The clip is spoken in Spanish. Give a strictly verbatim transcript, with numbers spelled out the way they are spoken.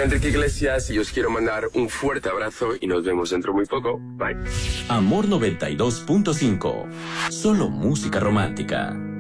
Enrique Iglesias y os quiero mandar un fuerte abrazo y nos vemos dentro muy poco. Bye. Amor noventa y dos punto cinco. Solo música romántica.